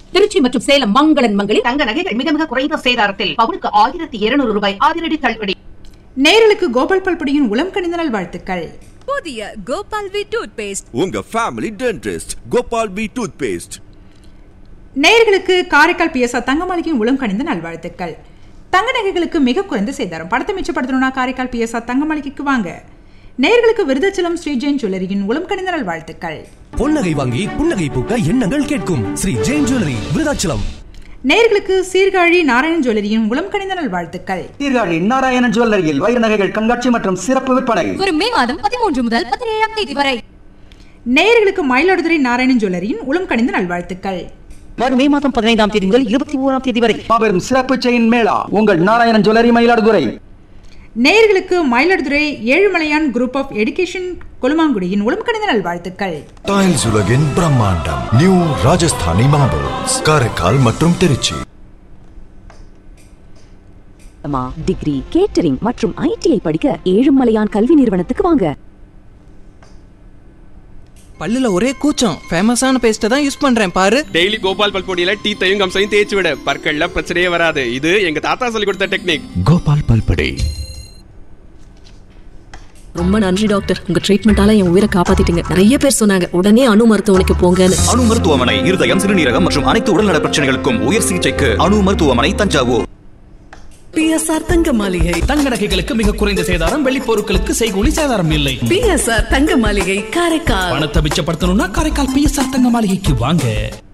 திருச்சி மற்றும் சேலம் மங்களன் மங்களில் தங்க நகைகள் மிக மிக குறைந்த சேதாரத்தில் பவுனுக்கு 1200 ரூபாய் அதிரடி தள்ளுபடி. நேயர்களுக்கு கோபால் பல்பொடியின் உளம் கனிந்த நல்வாழ்த்துக்கள். புதிய கோபால் வி டூத் பேஸ்ட் உங்க family dentist Gopal we tooth paste. நேயர்களுக்கு காரைக்கால் பிஎஸ்ஆர் தங்கமாளிகையின் உளம் கனிந்த நல்வாழ்த்துக்கள். தங்க நகைகளுக்கு மிக குறைந்த சேதாரம். படத்தை மிச்சப்படுத்தணும்னா காரைக்கால் பிஎஸ்ஆர் தங்கமாளிகைக்கு வாங்க. நேயர்களுக்கு விருதாச்சலம் ஸ்ரீ ஜெயின் ஜுவல்லரியின் உளம் கனிந்த நல்வாழ்த்துக்கள். பொன்னகை வாங்கி புன்னகை பூக்க எண்ணங்கள் கேட்கும் ஸ்ரீ ஜெயின் ஜுவல்லரி விருதாச்சலம். நேயர்களுக்கு சீர்காழி நாராயணன் ஜுவல்லரியின் உளம் கனிந்த நல்வாழ்த்துக்கள். சீர்காழி நாராயணன் ஜுவல்லரியில் வைர நகைகள் கண்காட்சி மற்றும் சிறப்பு விற்பனை வரும் மே மாதம் 13 முதல் 17ஆம் தேதி வரை. நேயர்களுக்கு மயிலாடுதுறை நாராயணன் ஜுவல்லரியின் உளம் கனிந்த நல்வாழ்த்துக்கள். வரும் மே மாதம் 15ஆம் தேதி முதல் 21ஆம் தேதி வரை மாபெரும் சிறப்பு செயின் மேளா உங்கள் நாராயணன் ஜுவல்லரி மயிலாடுதுறை. நேயர்களுக்கு Mayiladuthurai Ezhumalaiyan group of education கொலுமாங்குடியின் உளம் கனிந்த நல்வாழ்த்துக்கள். டைல்ஸ் உலகின் பிரம்மாண்டம் நியூ ராஜஸ்தானி மார்பிள்ஸ் காரைக்கால் மற்றும் திருச்சி. டிகிரி கேட்டரிங் மற்றும் ஐடிஐ படிக்க ஏழுமலையான் கல்வி நிறுவனத்துக்கு வாங்க. பல்லுல ஒரே கூச்சம், ஃபேமஸான பேஸ்ட்டை தான் யூஸ் பண்றேன் பாரு. டெய்லி கோபால் பல்பொடியில டீத்தையும் கம்சையும் தேய்ச்சி விட பற்கள்ல பிரச்சனையே வராது. இது எங்க தாத்தா சொல்லி கொடுத்த டெக்னிக். கோபால் பல்பொடி. ரொம்ப நன்றி டாக்டர், உங்க ட்ரீட்மெண்டால என் உயிரை காப்பாத்திட்டீங்க. நிறைய பேர் சொன்னாங்க உடனே அணு மருத்துவமனைக்கு போங்கன்னு. அணு மருத்துவமனை இருதயம் சிறுநீரகம் மற்றும் அனைத்து உடல்நல பிரச்சனைகளுக்கும் உயர் சிகிச்சைக்கு அணு மருத்துவமனை தஞ்சாவூர். பிஎஸ்ஆர் தங்க மாளிகை. தங்க நகைகளுக்கு மிக குறைந்த சேதாரம், வெள்ளி பொருட்களுக்கு செய்கூலி சேதாரம் இல்லை. பிஎஸ்ஆர் தங்க மாளிகை காரைக்கால். பணத்தை மிச்சப்படுத்தணும்னா காரைக்கால் பிஎஸ்ஆர் தங்க மாளிகைக்கு வாங்க.